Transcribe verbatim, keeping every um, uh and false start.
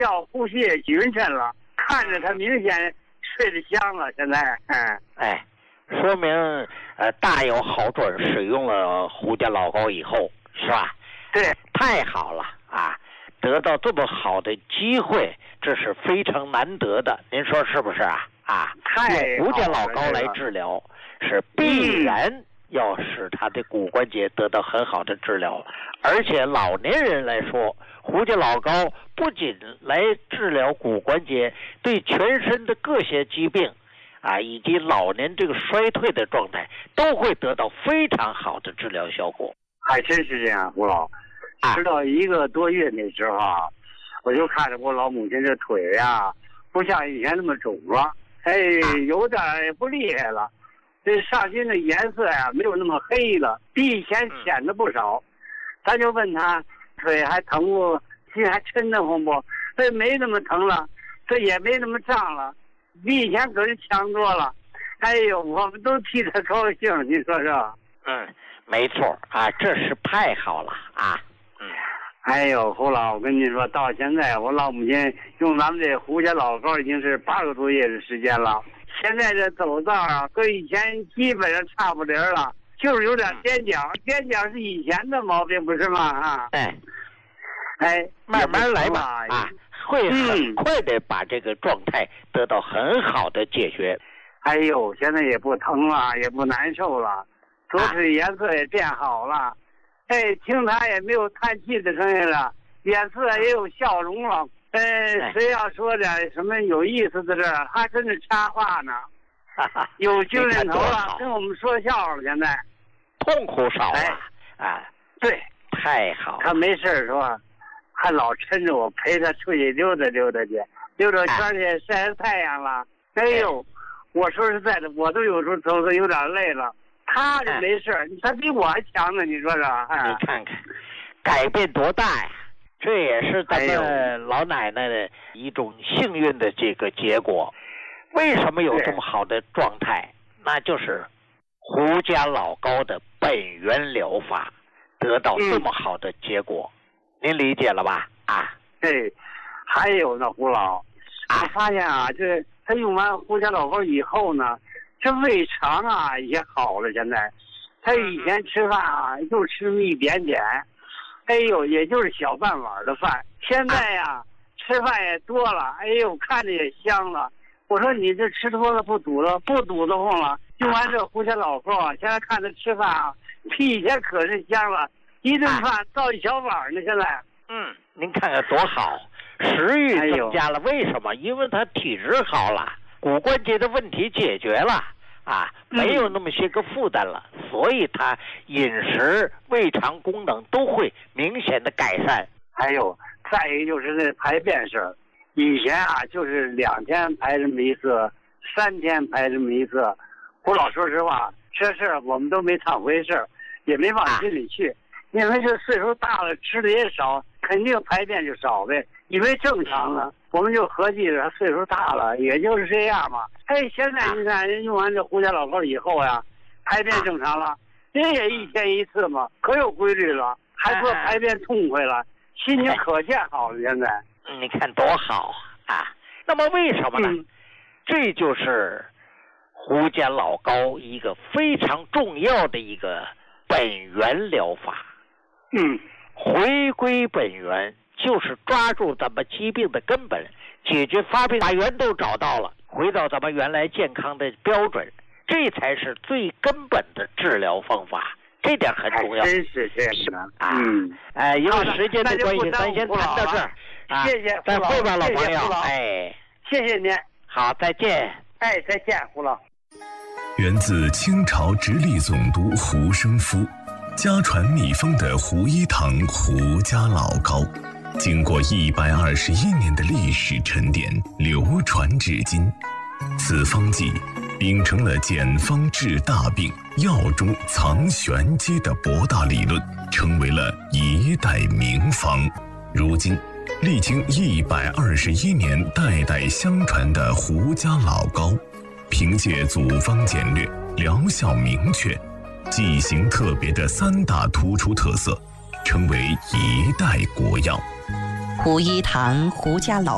觉呼吸也匀称了，看着他明显睡得香了。现在，嗯， 哎，说明呃大有好转，使用了胡家老膏以后，是吧？ 对， 太好了啊！得到这么好的机会，这是非常难得的，您说是不是啊？啊，用胡家老膏来治疗，是必然要使他的骨关节得到很好的治疗，而且老年人来说，胡家老膏不仅来治疗骨关节，对全身的各些疾病啊，以及老年这个衰退的状态，都会得到非常好的治疗效果。 还真是这样，胡老。直到一个多月那时候啊，我就看着我老母亲这腿呀，不像以前那么肿了，哎，有点不厉害了。这上身的颜色呀，没有那么黑了，比以前浅了不少。咱就问他，腿还疼不？心还抻得慌不？这没那么疼了，这也没那么胀了，比以前可是强多了。哎呦，我们都替他高兴，你说说？ 嗯，没错啊，这是太好了啊。 哎呦，胡老，我跟你说，到现在我老母亲用咱们这胡家老膏已经是八个多月的时间了。现在这走道啊，跟以前基本上差不离了，就是有点踮脚。踮脚是以前的毛病，不是吗？啊， 哎， 哎， 慢慢来吧，啊，会很快的把这个状态得到很好的解决。 哎呦，现在也不疼了，也不难受了，左腿颜色也变好了。哎，听他也没有叹气的声音了，脸色也有笑容了。呃，谁要说点什么有意思的事儿，还真是插话呢。有精神头了，跟我们说笑话了。现在痛苦少了，哎、啊， 对， 太好了。 他没事是吧？还老抻着我陪他出去溜达溜达去，溜达圈去晒晒太阳了。哎呦，我说实在的，我都有时候走的有点累了。他就没事，他比我还强呢，你说说？哎、 你看看，改变多大呀！这也是咱们老奶奶的一种幸运的这个结果。为什么有这么好的状态？那就是胡家老膏的本源疗法得到这么好的结果，嗯、您理解了吧？啊， 对，还有呢，胡老，我发现啊，这他用完胡家老膏以后呢。这胃肠啊也好了，现在，他以前吃饭啊就吃那么一点点，哎呦，也就是小半碗的饭。现在呀、啊，吃饭也多了，哎呦，看着也香了。我说你这吃多了不堵了，不堵得慌了。用完这胡家老膏啊，现在看他吃饭啊，比以前可是香了，一顿饭倒一小碗呢。现在， 嗯，您看看多好，食欲增加了。哎、为什么？因为他体质好了。骨关节的问题解决了啊，没有那么些个负担了，嗯、所以他饮食、胃肠功能都会明显的改善。 还有，再一个就是那排便事儿，以前啊就是两天排这么一次，三天排这么一次。我老说实话，这事儿我们都没当回事儿，也没往心里去，啊、因为这岁数大了，吃的也少，肯定排便就少呗，以为正常了。我们就合计着岁数大了，也就是这样嘛。哎，现在你看人用完这胡家老膏以后呀，排便正常了，这也一天一次嘛，可有规律了，还说排便痛快了，心情可见好了。现在， 你看多好啊！那么为什么呢？嗯、这就是胡家老膏一个非常重要的一个本源疗法。 嗯， 回归本源。就是抓住咱们疾病的根本，解决发病，把源头找到了，回到咱们原来健康的标准，这才是最根本的治疗方法，这点很重要。 真是这样的啊！嗯，哎，因为时间的关系，咱先谈到这儿。 啊、谢谢， 再会吧，老朋友。 哎，谢谢您。 好，再见。 哎，再见，胡老。 源自清朝直隶总督胡生夫，家传秘方的胡一堂胡家老膏。经过一百二十一年的历史沉淀，流传至今。此方剂秉承了简方治大病、药中藏玄机的博大理论，成为了一代名方。如今，历经一百二十一年代代相传的胡家老膏，凭借组方简略、疗效明确、剂型特别的三大突出特色，成为一代国药。 胡一堂胡家老